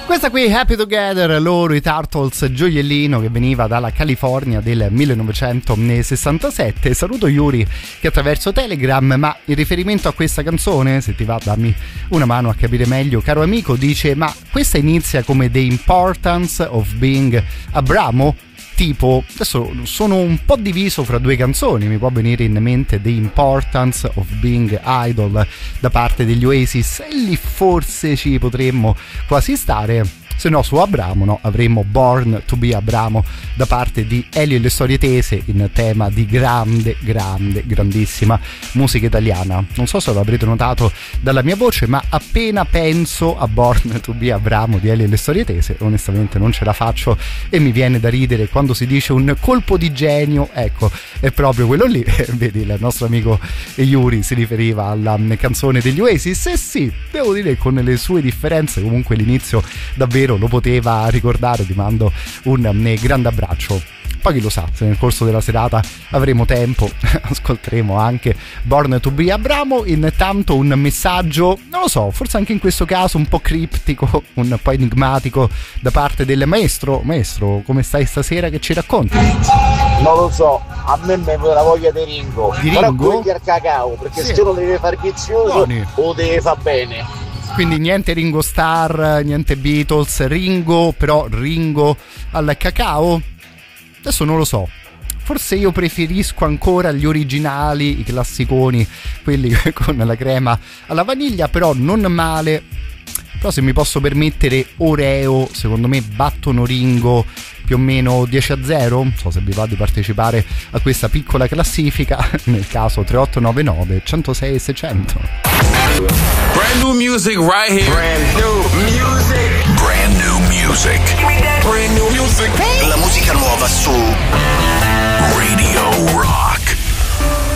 Questa qui, Happy Together, loro i Turtles, gioiellino che veniva dalla California del 1967. Saluto Yuri che attraverso Telegram, ma in riferimento a questa canzone, se ti va dammi una mano a capire meglio, caro amico, dice: ma questa inizia come The Importance of Being Abramo? Tipo, adesso sono un po' diviso fra due canzoni, mi può venire in mente The Importance of Being Idol da parte degli Oasis, e lì forse ci potremmo quasi stare. Se no, su Abramo, no, avremmo Born to be Abramo da parte di Elio e le Storie Tese, in tema di grandissima musica italiana. Non so se lo avrete notato dalla mia voce, ma appena penso a Born to be Abramo di Elio e le Storie Tese, onestamente non ce la faccio e mi viene da ridere quando si dice un colpo di genio. Ecco, è proprio quello lì. Vedi, il nostro amico Yuri si riferiva alla canzone degli Oasis, e sì, devo dire che con le sue differenze comunque l'inizio davvero lo poteva ricordare. Ti mando un grande abbraccio. Poi chi lo sa, se nel corso della serata avremo tempo ascolteremo anche Born to be Abramo. Intanto un messaggio, non lo so, forse anche in questo caso un po' criptico, un po' enigmatico da parte del maestro. Maestro, come stai stasera, che ci racconti? Non lo so, a me mi viene la voglia di Ringo. Di Ringo? Però quelli al cacao, perché sì, se uno deve fare vizioso o deve far bene. Quindi niente Ringo Starr, niente Beatles, Ringo, però Ringo al cacao? Adesso non lo so. Forse io preferisco ancora gli originali, i classiconi, quelli con la crema alla vaniglia, però non male. Però se mi posso permettere, Oreo, secondo me battono Ringo più o meno 10-0. Non so se vi va di partecipare a questa piccola classifica, nel caso 3899 106 600. Brand new music right here. Brand new music. Brand new music. Brand new music. La musica nuova su